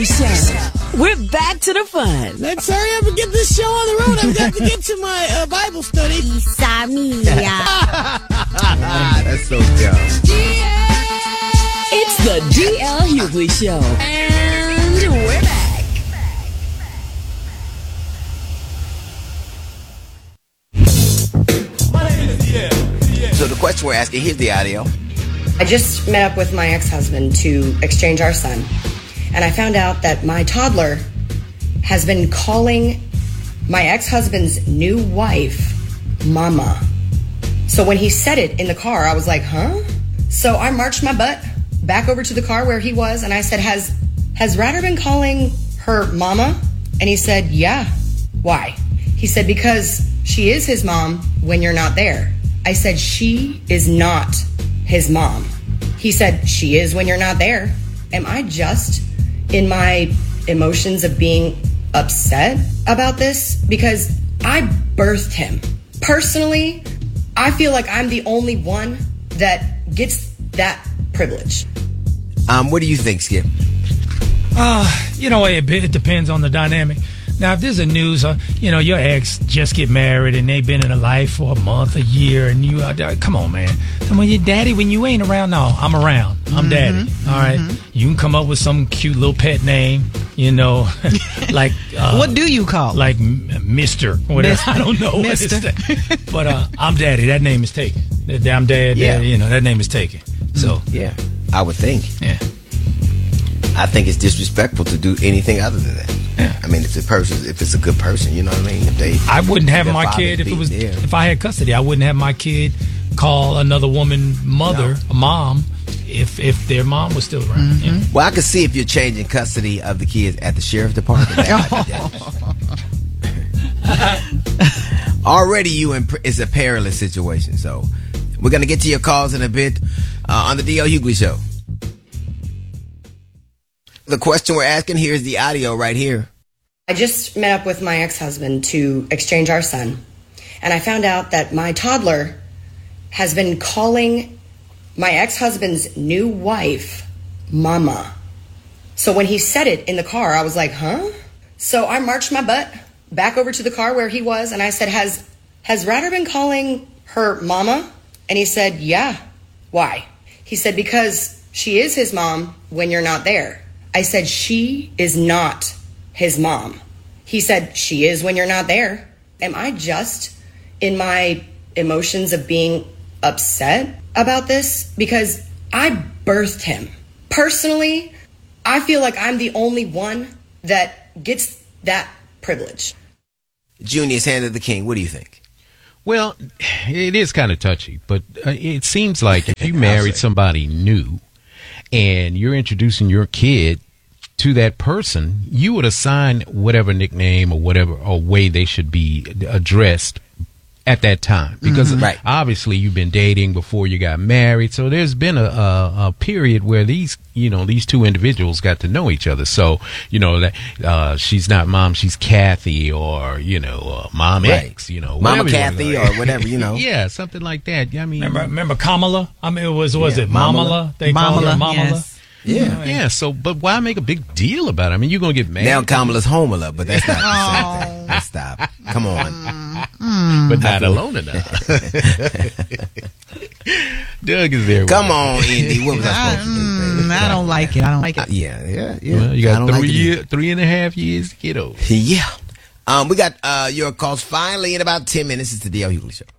Hughley Show. We're back to the fun. Let's hurry up and get this show on the road. I've got to get to my Bible study. Isa mia. That's so dumb. It's the DL Hughley Show. And we're back. My name is DL. So the question we're asking, here's the audio. I just met up with my ex-husband to exchange our son, and I found out that my toddler has been calling my ex-husband's new wife Mama. So when he said it in the car, I was like, huh? So I marched my butt back over to the car where he was, and I said, has Ratter been calling her Mama? And he said, yeah. Why? He said, because she is his mom when you're not there. I said, she is not his mom. He said, she is when you're not there. Am I just in my emotions of being upset about this? Because I birthed him. Personally, I feel like I'm the only one that gets that privilege. What do you think, Skip? It depends on the dynamic. Now, if there's a news, your ex just get married and they've been in a life for a month, a year, and you out there, come on, man. Come on, your daddy, when you ain't around, no, I'm around. I'm daddy. All right. You can come up with some cute little pet name, like. What do you call? Like Mr. Whatever. I don't know. Mr. But I'm daddy. That name is taken. I'm dad. Yeah. That name is taken. So. Yeah, I would think. Yeah. I think it's disrespectful to do anything other than that. Yeah. I mean, if it's a good person, you know what I mean? I wouldn't have my kid if I had custody. I wouldn't have my kid call another woman mother, a mom, if their mom was still around. Yeah. Well, I could see if you're changing custody of the kids at the sheriff's department. That might be dangerous. Already, it's a perilous situation. So we're gonna get to your calls in a bit on the DL Hughley Show. The question we're asking, here's the audio right here. I just met up with my ex-husband to exchange our son, and I found out that my toddler has been calling my ex-husband's new wife Mama. So when he said it in the car, I was like, huh? So I marched my butt back over to the car where he was, and I said, has Ratter been calling her Mama? And he said, yeah. Why? He said, because she is his mom when you're not there. I said, she is not his mom. He said, she is when you're not there. Am I just in my emotions of being upset about this? Because I birthed him. Personally, I feel like I'm the only one that gets that privilege. Junior's hand of the king. What do you think? Well, it is kind of touchy, but it seems like if you married somebody new and you're introducing your kid to that person, you would assign whatever nickname or whatever or way they should be addressed at that time, because obviously you've been dating before you got married, so there's been a period where these two individuals got to know each other. So that she's not mom, she's Kathy, or mom X, Mama Kathy or whatever, yeah, something like that. I mean, remember Kamala? I mean, was it Mamala? They called her Mamala. Yes. Yeah. So, but why make a big deal about it? I mean, you're gonna get mad. Now Kamala's Homala, but that's not the same thing. Let's stop. Come on. But not alone enough. Doug is there. Come on, Indy. What was I supposed to do, baby? I don't like it. Yeah. Well, you got 3.5 years to get over. Yeah. We got your calls finally in about 10 minutes. It's the DL Hughley Show.